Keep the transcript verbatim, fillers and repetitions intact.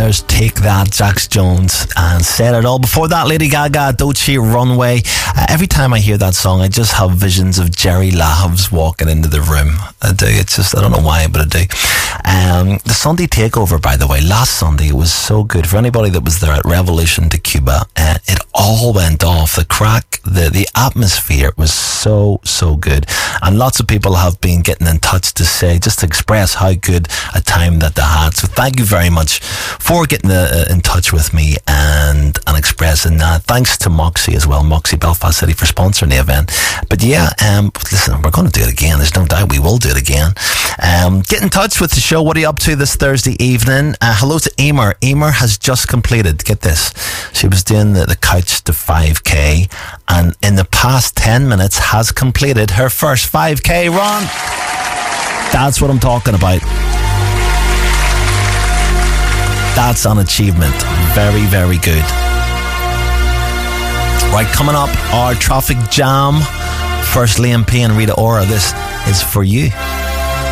There's Take That, Jax Jones, and Said It All. Before that, Lady Gaga, Dolce Runway. Uh, every time I hear that song, I just have visions of Jerry Lahavs walking into the room. I do. It's just, I don't know why, but I do. Um, the Sunday Takeover, by the way, last Sunday, it was so good. For anybody that was there at Revolution de Cuba, uh, it all went off. The crack, the, the atmosphere was so, so good. And lots of people have been getting in touch to say, just to express how good a time that they had. So thank you very much for getting uh, in touch with me and and expressing that. Thanks to Moxie as well, Moxie Belfast City, for sponsoring the event. But yeah, um, listen, we're going to do it again. There's no doubt we will do it again. Um, get in touch with the show. What are you up to this Thursday evening? Uh, hello to Emer. Emer has just completed, get this, she was doing the, the couch to five K, and in the past ten minutes has completed her first five K run. That's what I'm talking about. That's an achievement. Very, very good. Right, coming up, our traffic jam. First, Liam P and Rita Ora. This is for you.